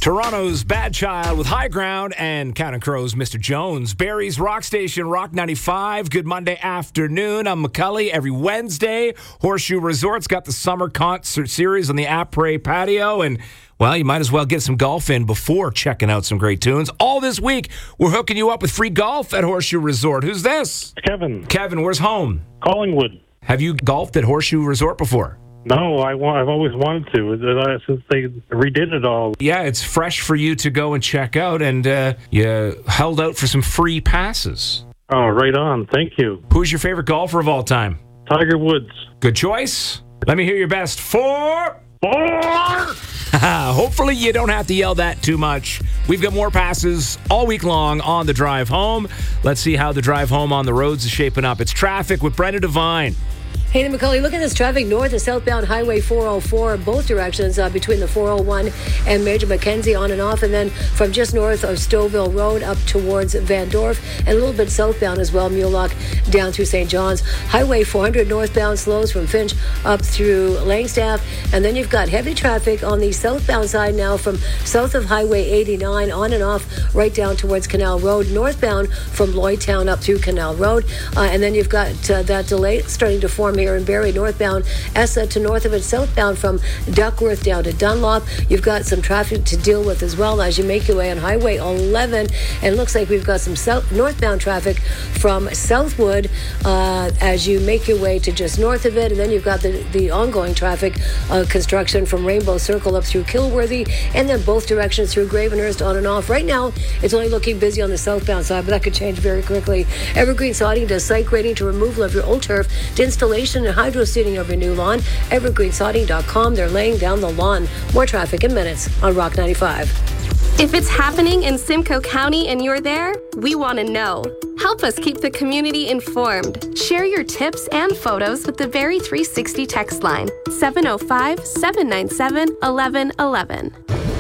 Toronto's Bad Child with High Ground and Counting Crows, Mr. Jones. Barrie's Rock Station, Rock 95. Good Monday afternoon. I'm McCully. Every Wednesday, Horseshoe Resort's got the summer concert series on the Après patio. And, well, you might as well get some golf in before checking out some great tunes. All this week, we're hooking you up with free golf at Horseshoe Resort. Who's this? Kevin. Kevin, where's home? Collingwood. Have you golfed at Horseshoe Resort before? No, I've always wanted to, since they redid it all. Yeah, it's fresh for you to go and check out, and you held out for some free passes. Oh, right on. Thank you. Who's your favorite golfer of all time? Tiger Woods. Good choice. Let me hear your best. Four. Hopefully you don't have to yell that too much. We've got more passes all week long on the drive home. Let's see how the drive home on the roads is shaping up. It's traffic with Brenda Devine. Hey, McCully, look at this traffic north and southbound Highway 404, both directions between the 401 and Major Mackenzie on and off, and then from just north of Stouffville Road up towards Van Dorp, and a little bit southbound as well, Mulock down through St. John's. Highway 400 northbound slows from Finch up through Langstaff, and then you've got heavy traffic on the southbound side now from south of Highway 89 on and off right down towards Canal Road, northbound from Lloydtown up through Canal Road, and then you've got that delay starting to form here in Barrie, northbound Essa to north of it, southbound from Duckworth down to Dunlop. You've got some traffic to deal with as well as you make your way on Highway 11, and it looks like we've got some northbound traffic from Southwood as you make your way to just north of it, and then you've got the ongoing traffic construction from Rainbow Circle up through Kilworthy, and then both directions through Gravenhurst on and off. Right now, it's only looking busy on the southbound side, but that could change very quickly. Evergreen Sodding does site grading to removal of your old turf, to installation and hydro seeding of your new lawn. Evergreensodding.com. They're laying down the lawn. More traffic in minutes on Rock 95. If it's happening in Simcoe County and you're there, we want to know. Help us keep the community informed. Share your tips and photos with the Barrie 360 text line, 705-797-1111.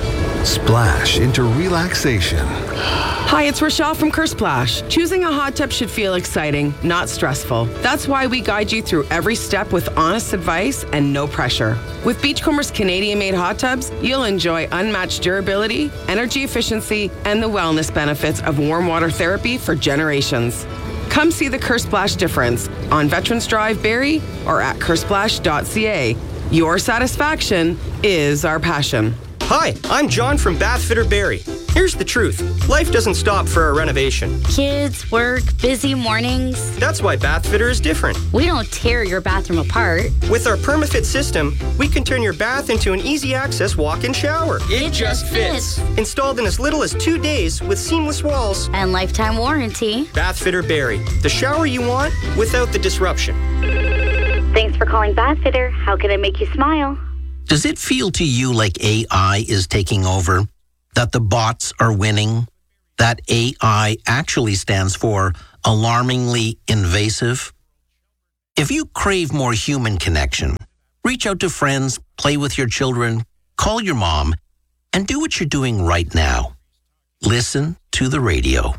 Splash into relaxation. Hi, it's Rochelle from Kersplash. Choosing a hot tub should feel exciting, not stressful. That's why we guide you through every step with honest advice and no pressure. With Beachcomber's Canadian-made hot tubs, you'll enjoy unmatched durability, energy efficiency, and the wellness benefits of warm water therapy for generations. Come see the Kersplash difference on Veterans Drive, Barrie, or at kersplash.ca. Your satisfaction is our passion. Hi, I'm John from Bathfitter Barrie. Here's the truth. Life doesn't stop for a renovation. Kids, work, busy mornings. That's why Bathfitter is different. We don't tear your bathroom apart. With our PermaFit system, we can turn your bath into an easy-access walk-in shower. It just fits. Installed in as little as 2 days with seamless walls. And lifetime warranty. Bathfitter Barrie. The shower you want without the disruption. Thanks for calling Bathfitter. How can I make you smile? Does it feel to you like AI is taking over? That the bots are winning? That AI actually stands for alarmingly invasive? If you crave more human connection, reach out to friends, play with your children, call your mom, and do what you're doing right now. Listen to the radio.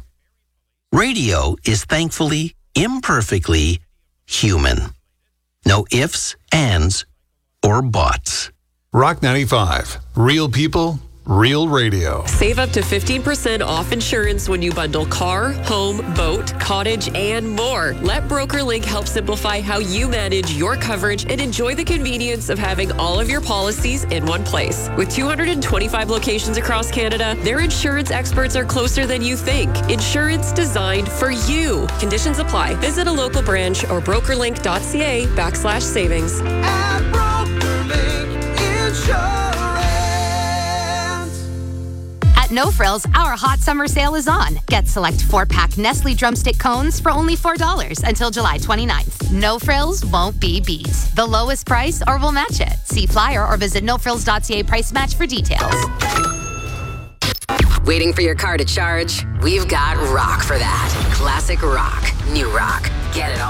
Radio is thankfully, imperfectly human. No ifs, ands, or buts. Rock 95. Real people, real radio. Save up to 15% off insurance when you bundle car, home, boat, cottage, and more. Let BrokerLink help simplify how you manage your coverage and enjoy the convenience of having all of your policies in one place. With 225 locations across Canada, their insurance experts are closer than you think. Insurance designed for you. Conditions apply. Visit a local branch or brokerlink.ca/savings. At BrokerLink Insurance. At No Frills, our hot summer sale is on. Get select 4-pack Nestle drumstick cones for only $4 until July 29th. No Frills won't be beat. The lowest price or we'll match it. See flyer or visit nofrills.ca price match for details. Waiting for your car to charge? We've got rock for that. Classic rock. New rock. Get it all.